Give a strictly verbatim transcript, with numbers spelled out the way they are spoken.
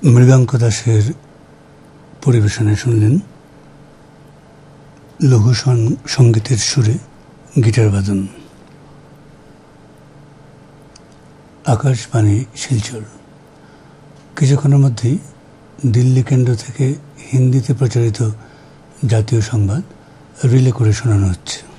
মৃগাঙ্ক দাসের পরিবেশনায় শুনলেন লঘু সঙ্গীতের সুরে গিটার বাদন। আকাশবাণী শিলচর। কিছুক্ষণের মধ্যেই দিল্লি কেন্দ্র থেকে হিন্দিতে প্রচারিত জাতীয় সংবাদ রিলে করে শোনানো হচ্ছে।